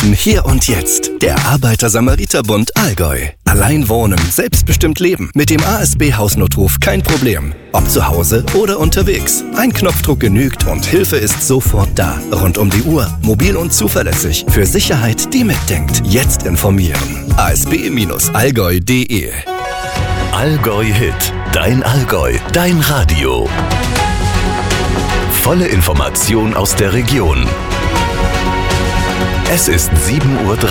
Im Hier und Jetzt. Der Arbeiter-Samariter-Bund Allgäu. Allein wohnen, selbstbestimmt leben. Mit dem ASB-Hausnotruf kein Problem. Ob zu Hause oder unterwegs. Ein Knopfdruck genügt und Hilfe ist sofort da. Rund um die Uhr, mobil und zuverlässig. Für Sicherheit, die mitdenkt. Jetzt informieren. asb-allgäu.de. Allgäu Hit. Dein Allgäu. Dein Radio. Volle Information aus der Region. Es ist 7:30 Uhr.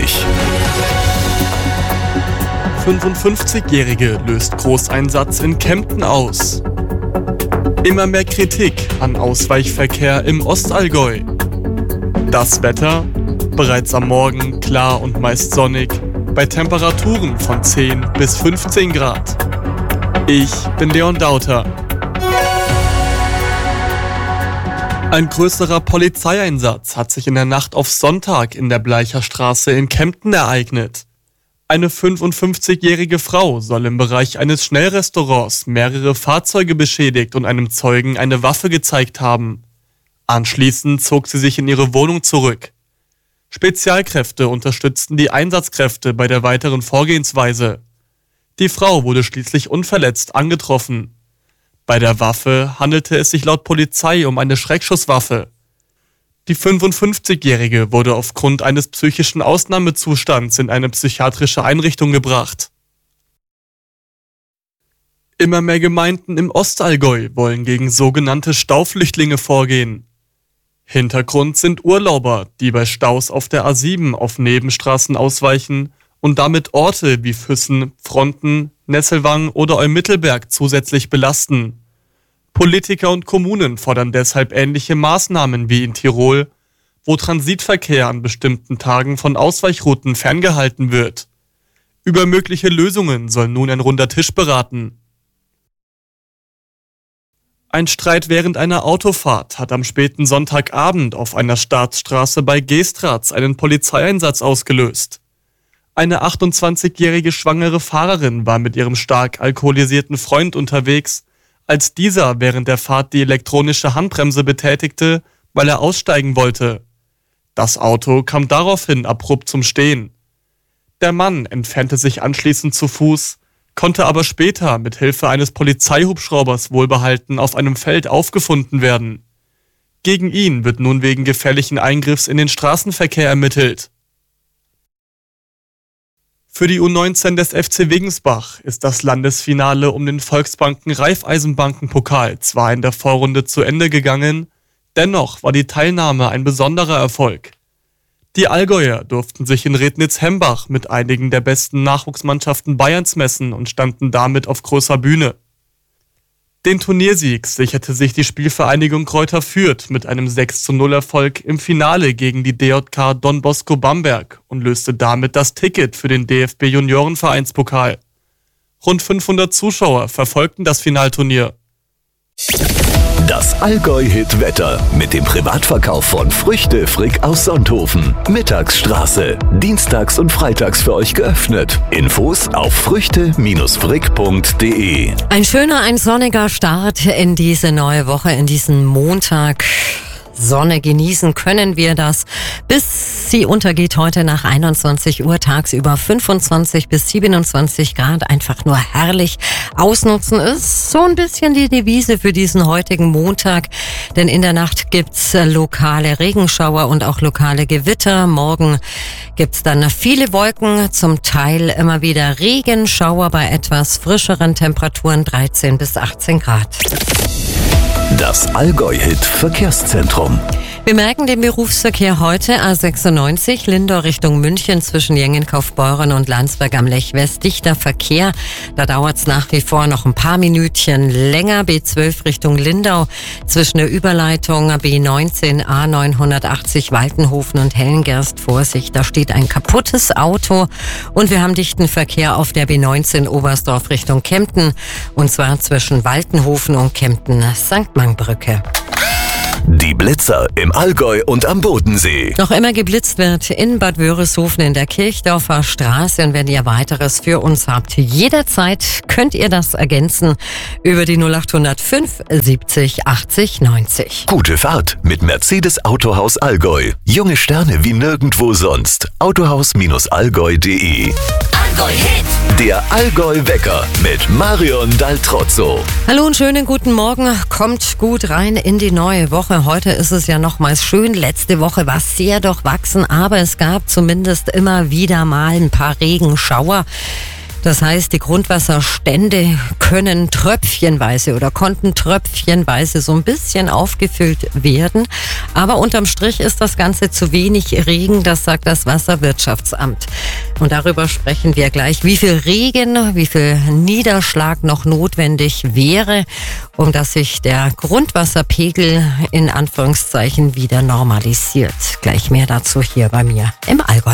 55-Jährige löst Großeinsatz in Kempten aus. Immer mehr Kritik an Ausweichverkehr im Ostallgäu. Das Wetter? Bereits am Morgen klar und meist sonnig, bei Temperaturen von 10 bis 15 Grad. Ich bin Leon Dauter. Ein größerer Polizeieinsatz hat sich in der Nacht auf Sonntag in der Bleicherstraße in Kempten ereignet. Eine 55-jährige Frau soll im Bereich eines Schnellrestaurants mehrere Fahrzeuge beschädigt und einem Zeugen eine Waffe gezeigt haben. Anschließend zog sie sich in ihre Wohnung zurück. Spezialkräfte unterstützten die Einsatzkräfte bei der weiteren Vorgehensweise. Die Frau wurde schließlich unverletzt angetroffen. Bei der Waffe handelte es sich laut Polizei um eine Schreckschusswaffe. Die 55-Jährige wurde aufgrund eines psychischen Ausnahmezustands in eine psychiatrische Einrichtung gebracht. Immer mehr Gemeinden im Ostallgäu wollen gegen sogenannte Stauflüchtlinge vorgehen. Hintergrund sind Urlauber, die bei Staus auf der A7 auf Nebenstraßen ausweichen und damit Orte wie Füssen, Fronten, Nesselwang oder Eumittelberg zusätzlich belasten. Politiker und Kommunen fordern deshalb ähnliche Maßnahmen wie in Tirol, wo Transitverkehr an bestimmten Tagen von Ausweichrouten ferngehalten wird. Über mögliche Lösungen soll nun ein runder Tisch beraten. Ein Streit während einer Autofahrt hat am späten Sonntagabend auf einer Staatsstraße bei Geestratz einen Polizeieinsatz ausgelöst. Eine 28-jährige schwangere Fahrerin war mit ihrem stark alkoholisierten Freund unterwegs, als dieser während der Fahrt die elektronische Handbremse betätigte, weil er aussteigen wollte. Das Auto kam daraufhin abrupt zum Stehen. Der Mann entfernte sich anschließend zu Fuß, konnte aber später mit Hilfe eines Polizeihubschraubers wohlbehalten auf einem Feld aufgefunden werden. Gegen ihn wird nun wegen gefährlichen Eingriffs in den Straßenverkehr ermittelt. Für die U19 des FC Wiggensbach ist das Landesfinale um den Volksbanken-Raiffeisenbanken-Pokal zwar in der Vorrunde zu Ende gegangen, dennoch war die Teilnahme ein besonderer Erfolg. Die Allgäuer durften sich in Rednitz-Hembach mit einigen der besten Nachwuchsmannschaften Bayerns messen und standen damit auf großer Bühne. Den Turniersieg sicherte sich die Spielvereinigung Greuther Fürth mit einem 6:0 Erfolg im Finale gegen die DJK Don Bosco Bamberg und löste damit das Ticket für den DFB-Juniorenvereinspokal. Rund 500 Zuschauer verfolgten das Finalturnier. Das Allgäu-Hit-Wetter mit dem Privatverkauf von Früchte Frick aus Sonthofen. Mittagsstraße. Dienstags und freitags für euch geöffnet. Infos auf früchte-frick.de. Ein schöner, ein sonniger Start in diese neue Woche, in diesen Montag. Sonne genießen können wir das, bis sie untergeht heute nach 21 Uhr, tagsüber 25 bis 27 Grad, einfach nur herrlich. Ausnutzen ist so ein bisschen die Devise für diesen heutigen Montag, denn in der Nacht gibt's lokale Regenschauer und auch lokale Gewitter. Morgen gibt's dann viele Wolken, zum Teil immer wieder Regenschauer bei etwas frischeren Temperaturen, 13 bis 18 Grad. Das Allgäu-Hit-Verkehrszentrum. Wir merken den Berufsverkehr heute A96 Lindau Richtung München zwischen Jengenkaufbeuren und Landsberg am Lech West. Dichter Verkehr. Da dauert es nach wie vor noch ein paar Minütchen länger. B12 Richtung Lindau zwischen der Überleitung B19 A980 Waltenhofen und Hellengerst. Vorsicht, da steht ein kaputtes Auto. Und wir haben dichten Verkehr auf der B19 Oberstdorf Richtung Kempten. Und zwar zwischen Waltenhofen und Kempten St. Mangbrücke. Die Blitzer im Allgäu und am Bodensee. Noch immer geblitzt wird in Bad Wörishofen in der Kirchdorfer Straße. Und wenn ihr weiteres für uns habt, jederzeit könnt ihr das ergänzen über die 0805 70 80 90. Gute Fahrt mit Mercedes Autohaus Allgäu. Junge Sterne wie nirgendwo sonst. Autohaus-allgäu.de. Allgäu Hit. Der Allgäu-Wecker mit Marion Daltrozzo. Hallo und schönen guten Morgen. Kommt gut rein in die neue Woche. Heute ist es ja nochmals schön. Letzte Woche war es sehr durchwachsen, aber es gab zumindest immer wieder mal ein paar Regenschauer. Das heißt, die Grundwasserstände können tröpfchenweise oder konnten tröpfchenweise so ein bisschen aufgefüllt werden. Aber unterm Strich ist das Ganze zu wenig Regen, das sagt das Wasserwirtschaftsamt. Und darüber sprechen wir gleich, wie viel Regen, wie viel Niederschlag noch notwendig wäre, um dass sich der Grundwasserpegel in Anführungszeichen wieder normalisiert. Gleich mehr dazu hier bei mir im Allgäu.